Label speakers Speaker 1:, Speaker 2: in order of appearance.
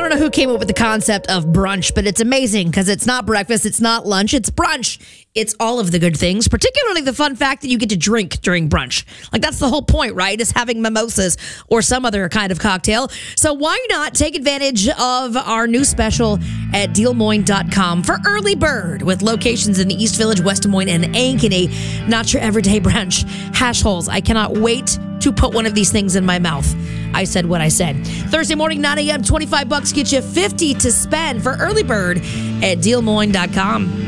Speaker 1: don't know who came up with the concept of brunch, but it's amazing because it's not breakfast, it's not lunch, it's brunch. It's all of the good things, particularly the fun fact that you get to drink during brunch. Like, that's the whole point, right? Is having mimosas or some other kind of cocktail. So why not take advantage of our new special at DealMoyne.com for Early Bird with locations in the East Village, West Des Moines, and Ankeny. Not your everyday brunch. Hash holes. I cannot wait to put one of these things in my mouth. I said what I said. Thursday morning, 9 a.m., $25 gets you $50 to spend for Early Bird at DealMoyne.com.